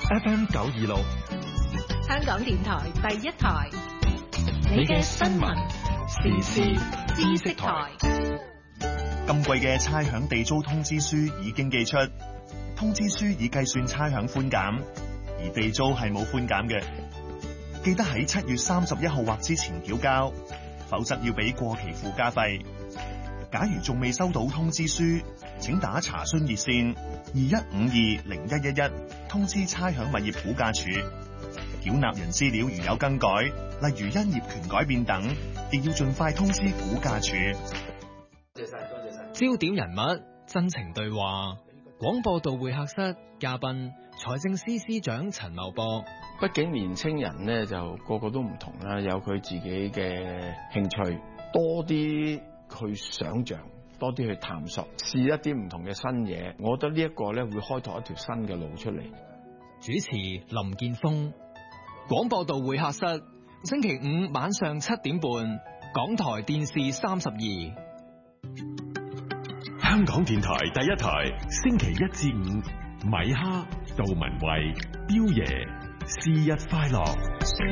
FM 926， 香港電台第一台，你嘅新聞時事知識台。 今季嘅差餉地租通知書已經寄出，通知書已計算差餉寬減，而地租係冇寬減嘅。記得喺7月31號或之前繳交，否則要俾過期附加費。假如仲未收到通知書，請打查詢熱線21520111通知差餉物業估價署。繳納人資料如有更改，例如因業權改變等，亦要盡快通知估價署。 多謝晒。 焦點人物，真情對話。廣播道會客室嘉賓，財政司司長陳茂波。 畢竟年青人咧就個個都唔同啦，有佢自己嘅興趣，多啲去想像，多啲去探索，試一啲唔同嘅新嘢。我覺得呢一個咧會開拓一條新嘅路出嚟。 主持林健鋒。廣播道會客室，星期5晚上7點半，港台電視32。 香港電台第一台，星期1至5，米哈、杜文慧、彪爺，生日快樂。